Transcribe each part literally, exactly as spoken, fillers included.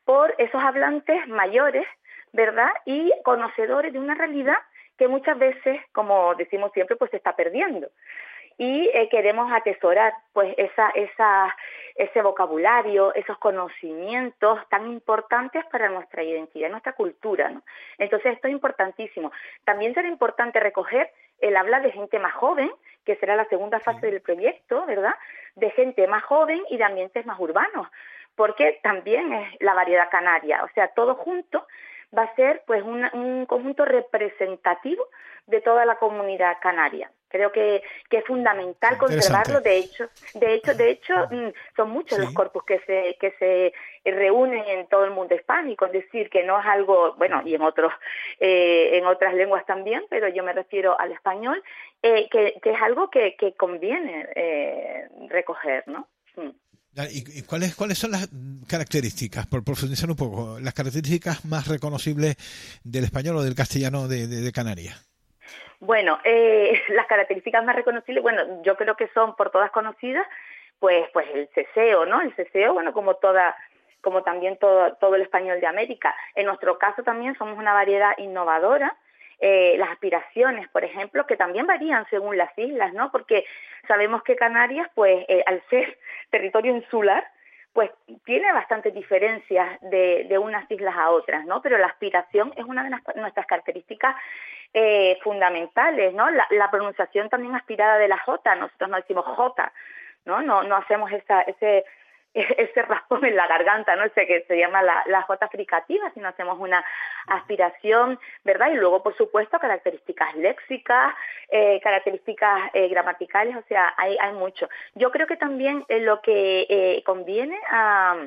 por esos hablantes mayores, ¿verdad? Y conocedores de una realidad que muchas veces, como decimos siempre, pues se está perdiendo. Y eh, queremos atesorar pues esa, esa, ese vocabulario, esos conocimientos tan importantes para nuestra identidad, nuestra cultura, ¿no? Entonces esto es importantísimo. También será importante recoger el habla de gente más joven, que será la segunda fase del proyecto, ¿verdad? De gente más joven y de ambientes más urbanos, porque también es la variedad canaria, o sea, todo junto va a ser pues un, un conjunto representativo de toda la comunidad canaria. Creo que, que es fundamental conservarlo. De hecho, de hecho, de hecho, son muchos sí. los corpus que se que se reúnen en todo el mundo hispánico. Es decir, que no es algo, bueno, y en otros eh, en otras lenguas también, pero yo me refiero al español, eh, que, que es algo que, que conviene eh, recoger, ¿no? Mm. ¿Y cuáles cuáles son las características, por profundizar un poco, las características más reconocibles del español o del castellano de, de, de Canarias? Bueno, eh, las características más reconocibles, bueno, yo creo que son por todas conocidas, pues pues el ceseo, ¿no? El ceseo, bueno, como toda como también todo todo el español de América. En nuestro caso también somos una variedad innovadora. Eh, las aspiraciones, por ejemplo, que también varían según las islas, ¿no? Porque sabemos que Canarias, pues, eh, al ser territorio insular, pues tiene bastantes diferencias de, de unas islas a otras, ¿no? Pero la aspiración es una de las, nuestras características eh, fundamentales, ¿no? La, la pronunciación también aspirada de la J, nosotros no decimos J, ¿no? No, no hacemos esa, ese ese raspón en la garganta, ¿no? Ese que se llama la, la J fricativa, si no hacemos una aspiración, ¿verdad? Y luego, por supuesto, características léxicas, eh, características eh, gramaticales, o sea, hay, hay mucho. Yo creo que también eh, lo que eh, conviene a...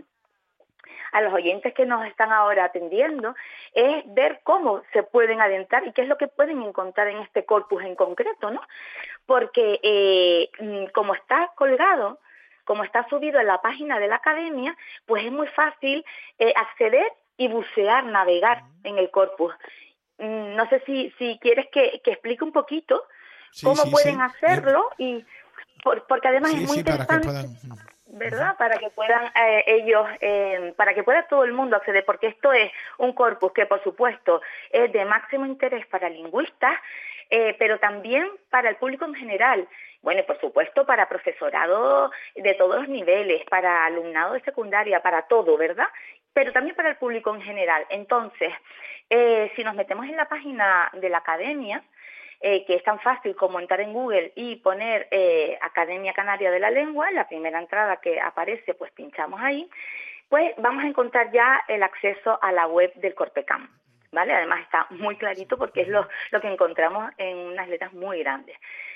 a los oyentes que nos están ahora atendiendo, es ver cómo se pueden adentrar y qué es lo que pueden encontrar en este corpus en concreto, ¿no? Porque eh, como está colgado, como está subido en la página de la academia, pues es muy fácil eh, acceder y bucear, navegar en el corpus. Mm, no sé si, si quieres que, que explique un poquito sí, cómo sí, pueden sí. hacerlo, y por, porque además sí, es muy sí, interesante. Para que puedan... ¿verdad? Para que puedan eh, ellos, eh, para que pueda todo el mundo acceder, porque esto es un corpus que, por supuesto, es de máximo interés para lingüistas, eh, pero también para el público en general. Bueno, y por supuesto para profesorado de todos los niveles, para alumnado de secundaria, para todo, ¿verdad? Pero también para el público en general. Entonces, eh, si nos metemos en la página de la academia, Eh, que es tan fácil como entrar en Google y poner eh, Academia Canaria de la Lengua, la primera entrada que aparece, pues pinchamos ahí, pues vamos a encontrar ya el acceso a la web del Corpecam, ¿vale? Además está muy clarito porque es lo, lo que encontramos en unas letras muy grandes.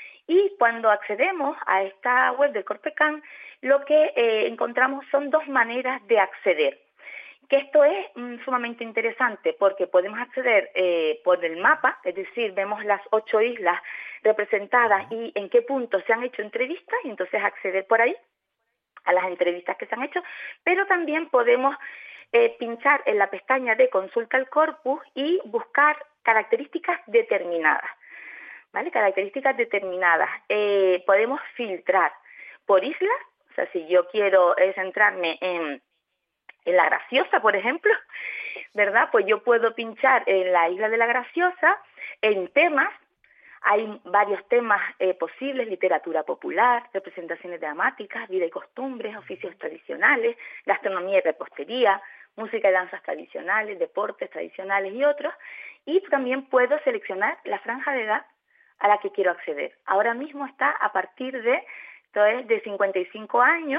Y cuando accedemos a esta web del Corpecam, lo que eh, encontramos son dos maneras de acceder. Que esto es mm, sumamente interesante porque podemos acceder eh, por el mapa, es decir, vemos las ocho islas representadas y en qué puntos se han hecho entrevistas, y entonces acceder por ahí a las entrevistas que se han hecho, pero también podemos eh, pinchar en la pestaña de Consulta el Corpus y buscar características determinadas, ¿vale? Características determinadas. Eh, podemos filtrar por islas, o sea, si yo quiero eh, centrarme en en La Graciosa, por ejemplo, ¿verdad? Pues yo puedo pinchar en la isla de La Graciosa, en temas, hay varios temas eh, posibles: literatura popular, representaciones dramáticas, vida y costumbres, oficios tradicionales, gastronomía y repostería, música y danzas tradicionales, deportes tradicionales y otros, y también puedo seleccionar la franja de edad a la que quiero acceder. Ahora mismo está a partir de, entonces, de cincuenta y cinco años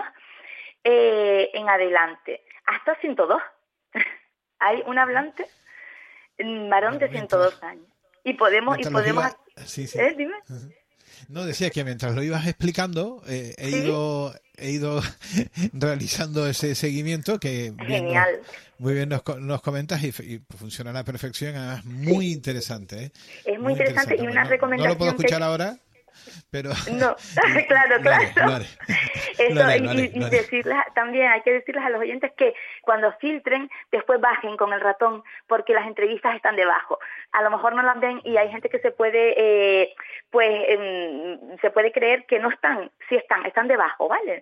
eh, en adelante, hasta ciento dos. Hay un hablante varón de ciento dos años. Y podemos... y podemos iba... sí, sí. ¿Eh? Dime. No, decía que mientras lo ibas explicando, eh, he ¿Sí? ido he ido realizando ese seguimiento que Genial. Bien nos, muy bien nos, nos comentas y, y funciona a la perfección, además muy sí. interesante. ¿eh? Es muy, muy interesante, interesante y una no, recomendación. No lo puedo escuchar que... ahora, pero... No, claro, claro. Lo haré, Eso, lo haré, y, lo haré, y lo haré. decirles, también hay que decirles a los oyentes que cuando filtren, después bajen con el ratón, porque las entrevistas están debajo. A lo mejor no las ven y hay gente que se puede, eh, pues, eh, se puede creer que no están, sí están, están debajo, ¿vale?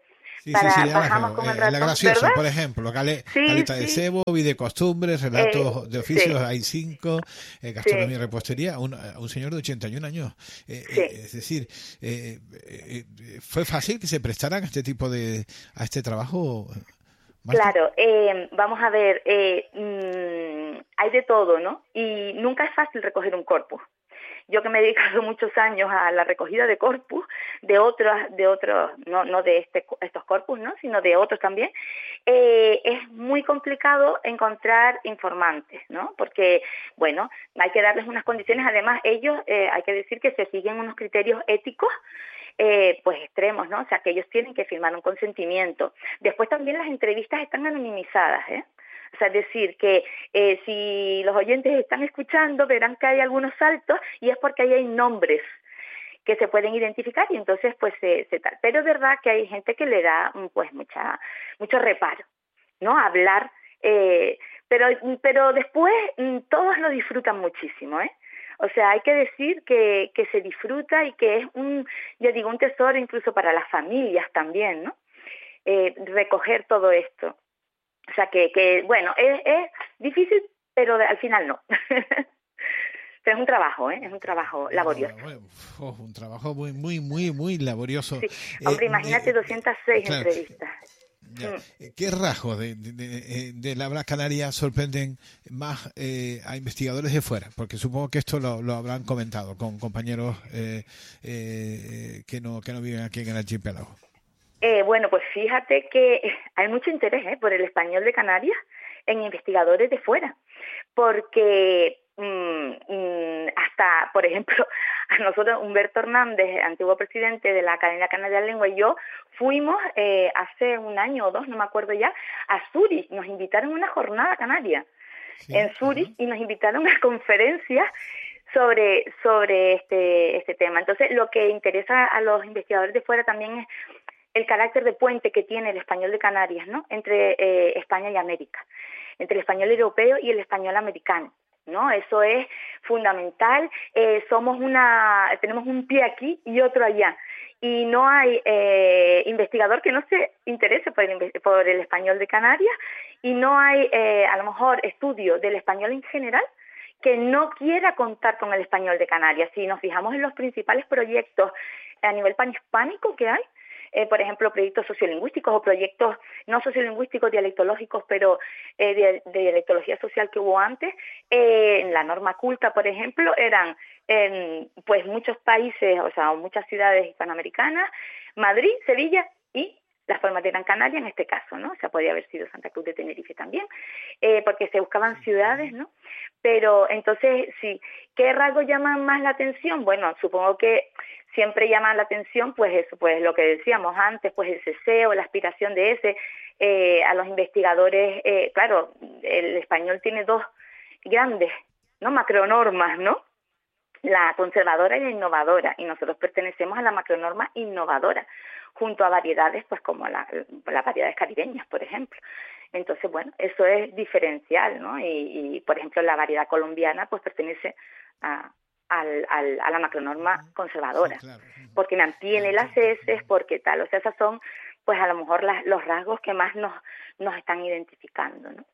Sí, para sí, sí, bajamos Ángel, con el eh, la ratón, graciosa, ¿verdad? por ejemplo, Cale, Sí, Caleta de sí, Cebo, Vida Costumbres, Relatos eh, de Oficios, sí, hay cinco, eh, sí, Gastronomía y Repostería, un, un señor de ochenta y un años. Eh, eh, sí. es decir, eh, eh, eh, ¿fue fácil que se prestaran a este tipo de, a este trabajo, Marta? Claro, eh, vamos a ver, eh, mmm, hay de todo, ¿no? Y nunca es fácil recoger un corpus. Yo que me he dedicado muchos años a la recogida de corpus, de otros, de otros, no, no de este, estos corpus, ¿no? Sino de otros también, eh, es muy complicado encontrar informantes, ¿no? Porque, bueno, hay que darles unas condiciones, además ellos, eh, hay que decir que se siguen unos criterios éticos, eh, pues extremos, ¿no? O sea, que ellos tienen que firmar un consentimiento. Después también las entrevistas están anonimizadas, ¿eh? O sea, es decir, que eh, si los oyentes están escuchando, verán que hay algunos saltos y es porque ahí hay nombres que se pueden identificar y entonces pues se, se tal. Pero es verdad que hay gente que le da pues mucha mucho reparo, ¿no? Hablar, eh, pero pero después todos lo disfrutan muchísimo, ¿eh? O sea, hay que decir que, que se disfruta y que es un, yo digo, un tesoro incluso para las familias también, ¿no? Eh, recoger todo esto. O sea, que, que bueno, es, es difícil, pero al final no. Pero es un trabajo, ¿eh? Es un trabajo laborioso. Bueno, oh, un trabajo muy, muy, muy, muy laborioso. Sí, Eh, hombre, imagínate eh, doscientas seis claro, entrevistas. ya. Mm. ¿Qué rasgos de, de, de, de la habla canaria sorprenden más eh, a investigadores de fuera? Porque supongo que esto lo, lo habrán comentado con compañeros eh, eh, que no que no viven aquí en el archipiélago. Eh, bueno, pues fíjate que hay mucho interés ¿eh? por el español de Canarias en investigadores de fuera, porque mmm, mmm, hasta, por ejemplo, a nosotros, Humberto Hernández, antiguo presidente de la Academia Canaria de Lengua, y yo fuimos eh, hace un año o dos, no me acuerdo ya, a Zúrich, nos invitaron a una jornada canaria Sí, en Zúrich ajá. y nos invitaron a conferencias sobre, sobre este, este tema. Entonces, lo que interesa a los investigadores de fuera también es el carácter de puente que tiene el español de Canarias, ¿no? Entre eh, España y América, entre el español europeo y el español americano, ¿no? Eso es fundamental. Eh, somos una, tenemos un pie aquí y otro allá, y no hay eh, investigador que no se interese por el, por el español de Canarias, y no hay, eh, a lo mejor, estudio del español en general que no quiera contar con el español de Canarias. Si nos fijamos en los principales proyectos a nivel panhispánico que hay, Eh, por ejemplo, proyectos sociolingüísticos o proyectos no sociolingüísticos, dialectológicos, pero eh, de, de dialectología social que hubo antes, eh, en la norma culta, por ejemplo, eran en pues muchos países, o sea, muchas ciudades hispanoamericanas, Madrid, Sevilla y las Palmas de Gran Canaria en este caso, ¿no? O sea, podría haber sido Santa Cruz de Tenerife también, eh, porque se buscaban ciudades, ¿no? Pero entonces, sí, ¿qué rasgos llaman más la atención? Bueno, supongo que siempre llama la atención, pues eso, pues lo que decíamos antes, pues el ceseo, la aspiración de ese, eh, a los investigadores, eh, claro, el español tiene dos grandes, ¿no? Macronormas, ¿no? La conservadora y la innovadora, y nosotros pertenecemos a la macronorma innovadora, junto a variedades, pues como la, las variedades caribeñas, por ejemplo. Entonces, bueno, eso es diferencial, ¿no? Y, y por ejemplo, la variedad colombiana, pues pertenece a Al, al, a la macronorma conservadora, Sí, claro. porque mantiene las heces, porque tal, o sea, esas son, pues a lo mejor las, los rasgos que más nos, nos están identificando, ¿no?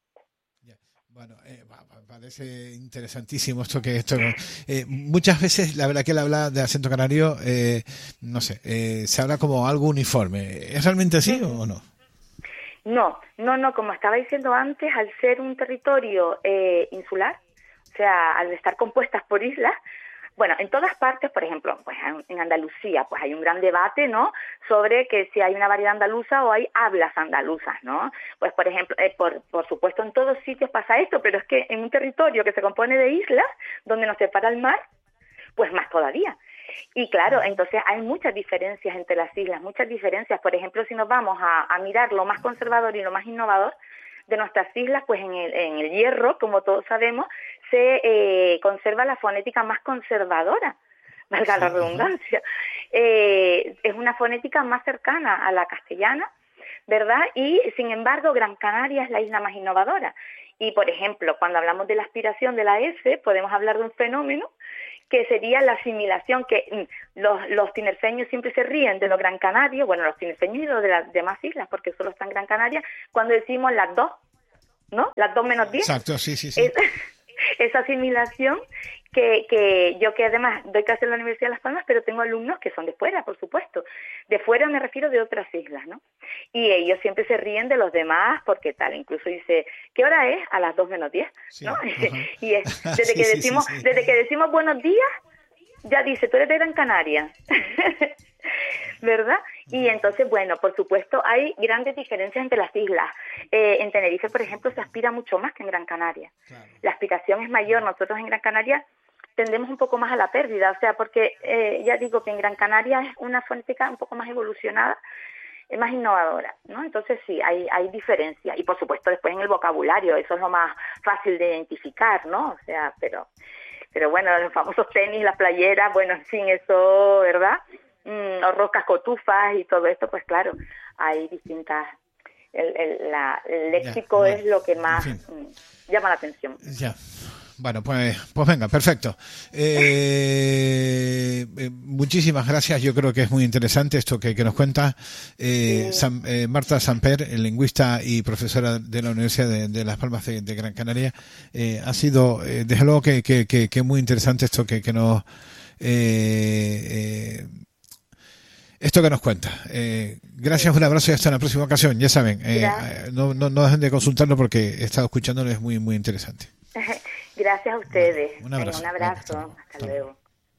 Bueno, eh, parece interesantísimo esto que esto eh, muchas veces la verdad que el habla de acento canario, eh, no sé, eh, se habla como algo uniforme. ¿Es realmente así mm. o no? No, no, no, como estaba diciendo antes, al ser un territorio eh, insular, o sea, al estar compuestas por islas, bueno, en todas partes, por ejemplo, pues en Andalucía, pues hay un gran debate, ¿no?, sobre que si hay una variedad andaluza o hay hablas andaluzas, ¿no? Pues, por ejemplo, eh, por, por supuesto, en todos sitios pasa esto, pero es que en un territorio que se compone de islas, donde nos separa el mar, pues más todavía. Y claro, entonces hay muchas diferencias entre las islas, muchas diferencias. Por ejemplo, si nos vamos a, a mirar lo más conservador y lo más innovador de nuestras islas, pues en el, en el Hierro, como todos sabemos, se eh, conserva la fonética más conservadora, valga la redundancia. Eh, es una fonética más cercana a la castellana, ¿verdad? Y, sin embargo, Gran Canaria es la isla más innovadora. Y, por ejemplo, cuando hablamos de la aspiración de la S, podemos hablar de un fenómeno que sería la asimilación, que los, los tinerfeños siempre se ríen de los Gran Canarios, bueno, los tinerfeños y los de las demás islas, porque solo están Gran Canaria, cuando decimos las dos, ¿no? Las dos menos diez. Exacto, sí, sí, sí. Es, esa asimilación que, que yo que además doy clases en la Universidad de Las Palmas, pero tengo alumnos que son de fuera, por supuesto. De fuera me refiero de otras islas, ¿no? Y ellos siempre se ríen de los demás porque tal, incluso dice, ¿qué hora es? A las dos menos diez, ¿no? Sí, y es, desde sí, que sí, decimos, sí, sí. desde que decimos buenos días, ya dice, tú eres de Gran Canaria. ¿Verdad? Y entonces, bueno, por supuesto, hay grandes diferencias entre las islas. Eh, en Tenerife, por ejemplo, se aspira mucho más que en Gran Canaria. Claro. La aspiración es mayor. Nosotros en Gran Canaria tendemos un poco más a la pérdida, o sea, porque eh, ya digo que en Gran Canaria es una fonética un poco más evolucionada, es más innovadora, ¿no? Entonces sí, hay hay diferencia. Y por supuesto después en el vocabulario, eso es lo más fácil de identificar, ¿no? O sea, pero pero bueno, los famosos tenis, las playeras, bueno, en fin, eso, ¿verdad? Mm, o roscas cotufas y todo esto, pues claro, hay distintas... El, el, la, el léxico ya, bueno, es lo que más en fin. mm, llama la atención. Ya. Bueno, pues, pues venga, perfecto. Eh, eh, muchísimas gracias. Yo creo que es muy interesante esto que, que nos cuenta eh, sí. San, eh, Marta Samper, lingüista y profesora de la Universidad de, de Las Palmas de, de Gran Canaria. Eh, ha sido, eh, desde luego, que, que, que, que muy interesante esto que, que nos... Eh, eh, esto que nos cuenta. Eh, gracias, un abrazo y hasta la próxima ocasión. Ya saben, eh, no, no, no dejen de consultarlo porque he estado escuchándolo, es muy, muy interesante. Gracias a ustedes. Un abrazo. Un abrazo. Hasta, hasta luego.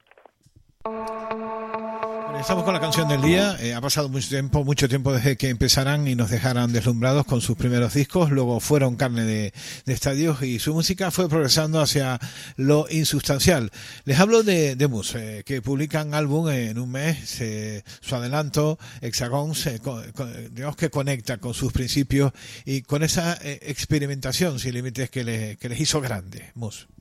Bueno, estamos con la canción del día. Eh, ha pasado mucho tiempo, mucho tiempo desde que empezaran y nos dejaran deslumbrados con sus primeros discos. Luego fueron carne de, de estadios y su música fue progresando hacia lo insustancial. Les hablo de, de Mus, eh, que publican álbum en un mes. Eh, su adelanto, Hexagón, se, con, con, digamos que conecta con sus principios y con esa eh, experimentación sin límites que, le, que les hizo grande, Mus.